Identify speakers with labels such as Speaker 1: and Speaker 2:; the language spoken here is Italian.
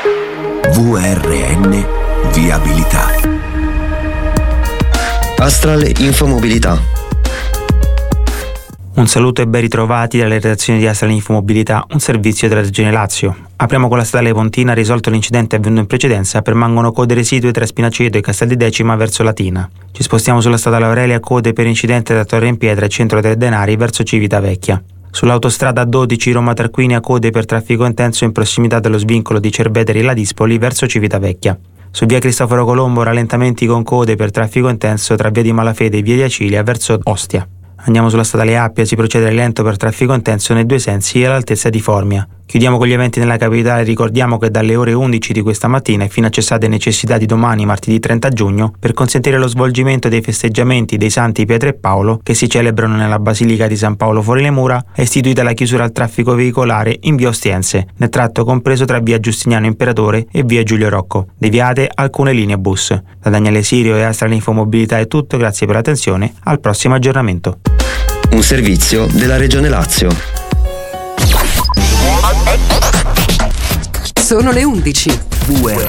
Speaker 1: VRN Viabilità.
Speaker 2: Astral Infomobilità.
Speaker 3: Un saluto e ben ritrovati dalle redazioni di Astral Infomobilità, un servizio della Regione Lazio. Apriamo con la statale Pontina. Risolto l'incidente avvenuto in precedenza, permangono code residue tra Spinaceto e Castel di Decima verso Latina. Ci spostiamo sulla statale Aurelia, code per incidente da Torre in Pietra e Centro dei Denari verso Civitavecchia. Sull'autostrada 12 Roma-Tarquinia, code per traffico intenso in prossimità dello svincolo di Cerveteri-Ladispoli verso Civitavecchia. Su via Cristoforo Colombo rallentamenti con code per traffico intenso tra via di Malafede e via di Acilia verso Ostia. Andiamo sulla statale Appia, si procede lento per traffico intenso nei due sensi all'altezza di Formia. Chiudiamo con gli eventi nella capitale. Ricordiamo che dalle ore 11 di questa mattina e fino a cessate necessità di domani, martedì 30 giugno, per consentire lo svolgimento dei festeggiamenti dei Santi Pietro e Paolo, che si celebrano nella Basilica di San Paolo fuori le mura, è istituita la chiusura al traffico veicolare in via Ostiense, nel tratto compreso tra via Giustiniano Imperatore e via Giulio Rocco. Deviate alcune linee bus. Da Daniele Sirio e Astral Infomobilità è tutto, grazie per l'attenzione, al prossimo aggiornamento.
Speaker 2: Un servizio della Regione Lazio.
Speaker 4: Sono le 11.
Speaker 1: VRN